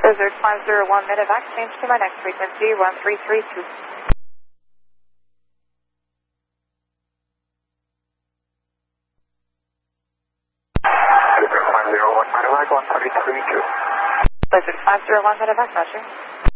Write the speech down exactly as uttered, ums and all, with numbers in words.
Blizzard five zero one Medevac, change to my next frequency, one three three two. Blizzard five zero one Medevac, one three three two. Blizzard five zero one Medevac, roger.